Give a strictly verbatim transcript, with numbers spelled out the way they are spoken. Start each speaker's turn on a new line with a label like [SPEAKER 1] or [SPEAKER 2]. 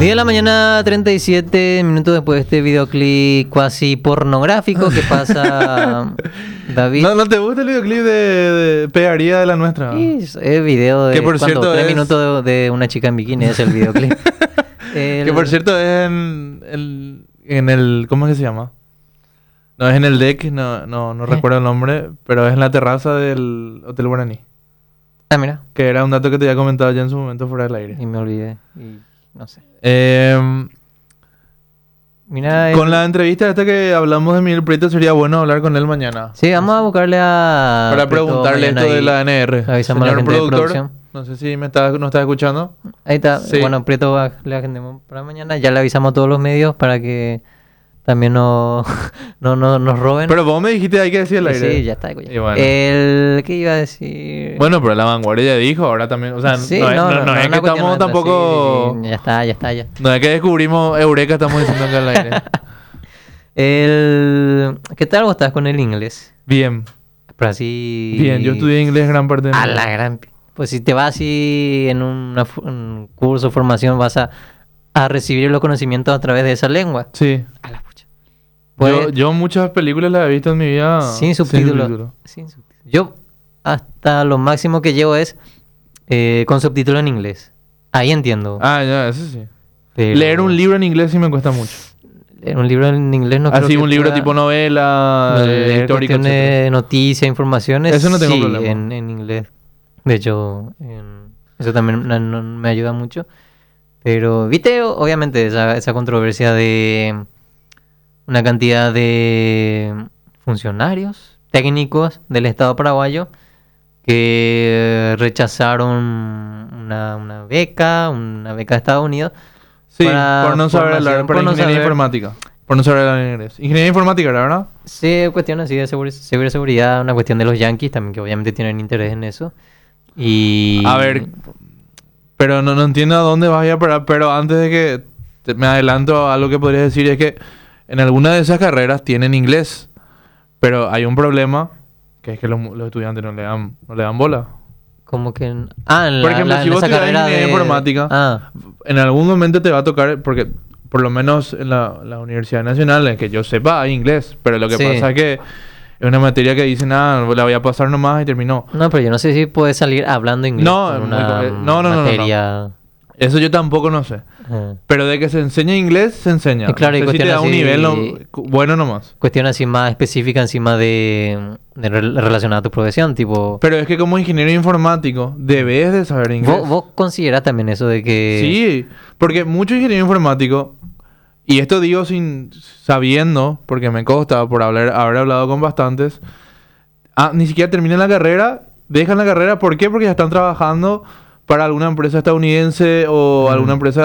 [SPEAKER 1] diez de la mañana, treinta y siete minutos después de este videoclip cuasi pornográfico que pasa David.
[SPEAKER 2] ¿No, ¿No te gusta el videoclip de, de Pegaría de la Nuestra?
[SPEAKER 1] Sí, es el video de
[SPEAKER 2] que por
[SPEAKER 1] cuando,
[SPEAKER 2] cierto
[SPEAKER 1] tres
[SPEAKER 2] es...
[SPEAKER 1] minutos de, de una chica en bikini, es el videoclip. el...
[SPEAKER 2] Que por cierto es en el, en el... ¿Cómo es que se llama? No, es en el deck, no, no, no recuerdo el nombre, pero es en la terraza del Hotel Guaraní.
[SPEAKER 1] Ah, mira.
[SPEAKER 2] Que era un dato que te había comentado ya en su momento fuera del aire.
[SPEAKER 1] Y me olvidé. Y no sé.
[SPEAKER 2] Eh,
[SPEAKER 1] Mira,
[SPEAKER 2] con
[SPEAKER 1] el...
[SPEAKER 2] la entrevista esta que hablamos de Miguel Prieto, sería bueno hablar con él mañana.
[SPEAKER 1] Sí, vamos a buscarle a...
[SPEAKER 2] Para preguntarle esto de la A N R.
[SPEAKER 1] Avisamos a la
[SPEAKER 2] Señor
[SPEAKER 1] gente de
[SPEAKER 2] productor,
[SPEAKER 1] producción.
[SPEAKER 2] no sé si me está, nos está escuchando.
[SPEAKER 1] Ahí está.
[SPEAKER 2] Sí.
[SPEAKER 1] Bueno, Prieto va, le agendemos para mañana. Ya le avisamos a todos los medios para que también no, no, no nos roben.
[SPEAKER 2] Pero vos me dijiste hay que decir el aire.
[SPEAKER 1] Sí, ya está. Ya.
[SPEAKER 2] Y bueno.
[SPEAKER 1] El... ¿Qué iba a decir?
[SPEAKER 2] Bueno, pero la vanguardia ya dijo, ahora también, o sea,
[SPEAKER 1] Sí,
[SPEAKER 2] no, es- no, no, no es que estamos
[SPEAKER 1] cuestionamiento,
[SPEAKER 2] tampoco...
[SPEAKER 1] sí, sí, sí. Ya está, ya está, ya.
[SPEAKER 2] No es que descubrimos Eureka, estamos diciendo acá al aire.
[SPEAKER 1] El... ¿Qué tal vos estás con el inglés?
[SPEAKER 2] Bien,
[SPEAKER 1] Pero así...
[SPEAKER 2] bien, yo estudié inglés gran parte de mi
[SPEAKER 1] A
[SPEAKER 2] vida.
[SPEAKER 1] la gran... pi- Pues si te vas así en una fu- un curso, formación, vas a, a recibir los conocimientos a través de esa lengua.
[SPEAKER 2] Sí,
[SPEAKER 1] A la pucha.
[SPEAKER 2] yo,
[SPEAKER 1] Pues,
[SPEAKER 2] yo muchas películas las he visto en mi vida
[SPEAKER 1] sin subtítulos.
[SPEAKER 2] subtítulos.
[SPEAKER 1] Sin subtítulos. Yo hasta lo máximo que llevo es eh, con subtítulos en inglés. Ahí entiendo.
[SPEAKER 2] Ah, ya, eso sí.
[SPEAKER 1] pero
[SPEAKER 2] Leer un libro en inglés sí me cuesta mucho.
[SPEAKER 1] leer un libro en inglés no creo
[SPEAKER 2] Así,
[SPEAKER 1] que
[SPEAKER 2] un libro
[SPEAKER 1] pueda-
[SPEAKER 2] tipo novela,
[SPEAKER 1] no,
[SPEAKER 2] eh,
[SPEAKER 1] leer
[SPEAKER 2] histórico,
[SPEAKER 1] cuestiones
[SPEAKER 2] etcétera.
[SPEAKER 1] de noticias, informaciones.
[SPEAKER 2] Eso no tengo
[SPEAKER 1] sí,
[SPEAKER 2] problema.
[SPEAKER 1] En, en inglés. De hecho, en- eso también no- no- me ayuda mucho. Pero, viste, O- obviamente, esa, esa controversia de una cantidad de funcionarios técnicos del Estado paraguayo que rechazaron una, una beca, una beca de Estados Unidos.
[SPEAKER 2] Sí,
[SPEAKER 1] para
[SPEAKER 2] por no saber hablar,
[SPEAKER 1] formación,
[SPEAKER 2] para
[SPEAKER 1] por no
[SPEAKER 2] ingeniería
[SPEAKER 1] saber-
[SPEAKER 2] informática. Por no saber hablar inglés. Ingeniería informática, ¿era verdad?
[SPEAKER 1] Sí, cuestiones así de seguri- ciberseguridad, una cuestión de los yankees también, que obviamente tienen interés en eso. Y...
[SPEAKER 2] A ver, pero no, no entiendo a dónde vas a parar. Pero antes de que te- me adelanto a lo que podrías decir, es que en algunas de esas carreras tienen inglés. Pero hay un problema, que es que los, mu- los estudiantes no le dan, no le dan bola.
[SPEAKER 1] Como que... en- Ah, en la,
[SPEAKER 2] Por ejemplo,
[SPEAKER 1] la-
[SPEAKER 2] si
[SPEAKER 1] en
[SPEAKER 2] vos
[SPEAKER 1] esa
[SPEAKER 2] estudias
[SPEAKER 1] carrera
[SPEAKER 2] ingeniería
[SPEAKER 1] de...
[SPEAKER 2] informática,
[SPEAKER 1] Ah,
[SPEAKER 2] en algún momento te va a tocar, porque por lo menos en la, la Universidad Nacional, en que yo sepa, hay inglés. Pero lo que
[SPEAKER 1] Sí.
[SPEAKER 2] pasa es que es una materia que dicen, ah, la voy a pasar nomás y terminó.
[SPEAKER 1] no, pero yo no sé si puedes salir hablando inglés
[SPEAKER 2] No,
[SPEAKER 1] con
[SPEAKER 2] muy
[SPEAKER 1] una
[SPEAKER 2] co- eh, no, no, no, no, no.
[SPEAKER 1] materia...
[SPEAKER 2] Eso yo tampoco no sé.
[SPEAKER 1] ah.
[SPEAKER 2] Pero de que se enseña inglés, se enseña.
[SPEAKER 1] Y claro, y
[SPEAKER 2] no sé si te
[SPEAKER 1] cuestión
[SPEAKER 2] da un
[SPEAKER 1] así-
[SPEAKER 2] nivel no- cu- bueno nomás.
[SPEAKER 1] Cuestión así más específica encima de, de rel- relacionada a tu profesión, tipo...
[SPEAKER 2] Pero es que como ingeniero informático, debes de saber inglés.
[SPEAKER 1] ¿Vos, vos considerás también eso de que...
[SPEAKER 2] Sí, porque mucho ingeniero informático, y esto digo sin sabiendo, porque me consta por haber, haber hablado con bastantes, ah, ni siquiera terminan la carrera, dejan la carrera, ¿por qué? Porque ya están trabajando para alguna empresa estadounidense o
[SPEAKER 1] Mm.
[SPEAKER 2] alguna empresa